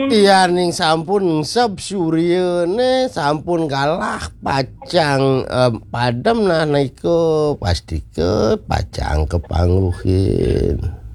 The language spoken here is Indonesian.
Iya ning sampun sep suryene sampun kalah pacang padam nah niku pasti ke pacang kepangruhin.